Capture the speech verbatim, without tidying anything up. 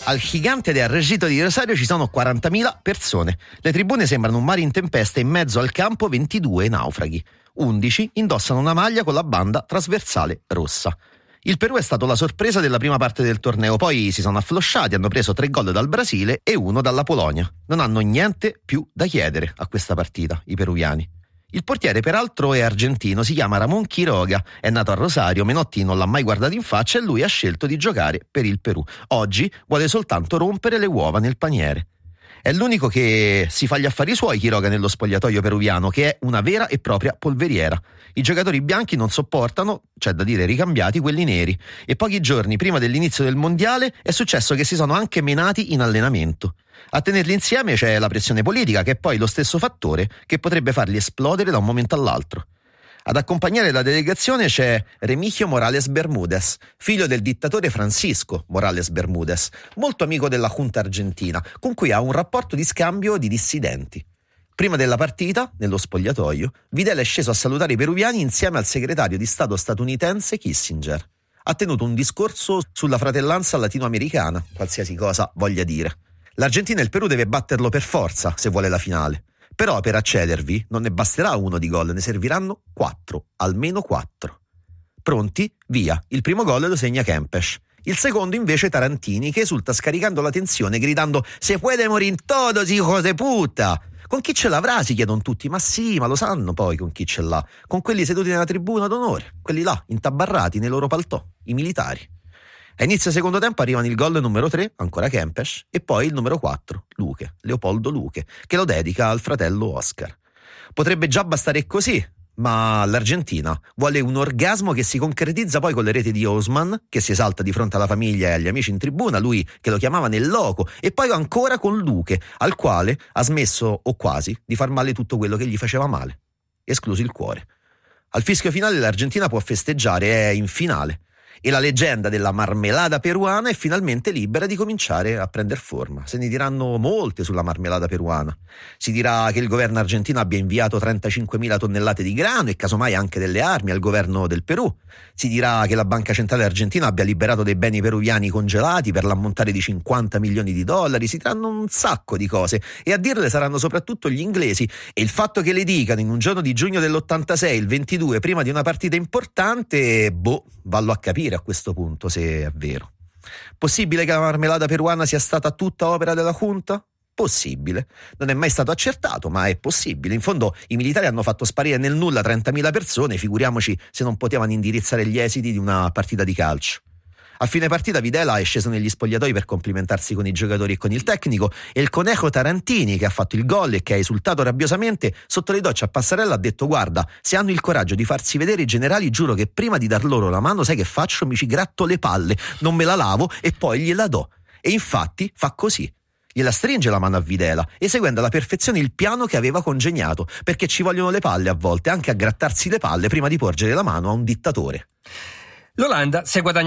Al Gigante del Regito di Rosario ci sono quarantamila persone. Le tribune sembrano un mare in tempesta, in mezzo al campo ventidue naufraghi. undici indossano una maglia con la banda trasversale rossa. Il Perù è stato la sorpresa della prima parte del torneo, poi si sono afflosciati, hanno preso tre gol dal Brasile e uno dalla Polonia. Non hanno niente più da chiedere a questa partita, i peruviani. Il portiere peraltro è argentino, si chiama Ramón Quiroga, è nato a Rosario, Menotti non l'ha mai guardato in faccia e lui ha scelto di giocare per il Perù. Oggi vuole soltanto rompere le uova nel paniere. È l'unico che si fa gli affari suoi Quiroga nello spogliatoio peruviano, che è una vera e propria polveriera. I giocatori bianchi non sopportano, c'è da dire ricambiati, quelli neri, e pochi giorni prima dell'inizio del mondiale è successo che si sono anche menati in allenamento. A tenerli insieme c'è la pressione politica, che è poi lo stesso fattore che potrebbe farli esplodere da un momento all'altro. Ad accompagnare la delegazione c'è Remigio Morales Bermúdez, figlio del dittatore Francisco Morales Bermúdez, molto amico della Junta argentina, con cui ha un rapporto di scambio di dissidenti. Prima della partita, nello spogliatoio, Videla è sceso a salutare i peruviani insieme al segretario di Stato statunitense Kissinger. Ha tenuto un discorso sulla fratellanza latinoamericana, qualsiasi cosa voglia dire. L'Argentina e il Perù deve batterlo per forza se vuole la finale. Però per accedervi non ne basterà uno di gol, ne serviranno quattro, almeno quattro. Pronti? Via. Il primo gol lo segna Kempes. Il secondo invece Tarantini, che esulta scaricando la tensione gridando «Se puede morir todos, hijo de puta!». Con chi ce l'avrà? Si chiedono tutti. Ma sì, ma lo sanno poi con chi ce l'ha. Con quelli seduti nella tribuna d'onore, quelli là, intabarrati nei loro paltò, i militari. A inizio secondo tempo arrivano il gol numero tre, ancora Kempes, e poi il numero quattro, Luque, Leopoldo Luque, che lo dedica al fratello Oscar. Potrebbe già bastare così, ma l'Argentina vuole un orgasmo che si concretizza poi con le reti di Osman, che si esalta di fronte alla famiglia e agli amici in tribuna, lui che lo chiamava nel loco, e poi ancora con Luque, al quale ha smesso, o quasi, di far male tutto quello che gli faceva male, escluso il cuore. Al fischio finale l'Argentina può festeggiare, è in finale. E la leggenda della marmelada peruana è finalmente libera di cominciare a prendere forma. Se ne diranno molte sulla marmelada peruana. Si dirà che il governo argentino abbia inviato trentacinquemila tonnellate di grano e casomai anche delle armi al governo del Perù. Si dirà che la Banca Centrale Argentina abbia liberato dei beni peruviani congelati per l'ammontare di cinquanta milioni di dollari. Si diranno un sacco di cose e a dirle saranno soprattutto gli inglesi, e il fatto che le dicano in un giorno di giugno dell'ottantasei, il ventidue, prima di una partita importante, boh, vallo a capire a questo punto se è vero. Possibile che la marmelada peruana sia stata tutta opera della Junta? Possibile. Non è mai stato accertato, ma è possibile. In fondo i militari hanno fatto sparire nel nulla trentamila persone, figuriamoci se non potevano indirizzare gli esiti di una partita di calcio. A fine partita Videla è sceso negli spogliatoi per complimentarsi con i giocatori e con il tecnico, e il conejo Tarantini, che ha fatto il gol e che ha esultato rabbiosamente, sotto le docce a Passarella ha detto: guarda, se hanno il coraggio di farsi vedere i generali, giuro che prima di dar loro la mano, sai che faccio? Mi ci gratto le palle, non me la lavo e poi gliela do. E infatti fa così. Gliela stringe la mano a Videla, eseguendo alla perfezione il piano che aveva congegnato, perché ci vogliono le palle a volte, anche a grattarsi le palle prima di porgere la mano a un dittatore. L'Olanda si è guadagnato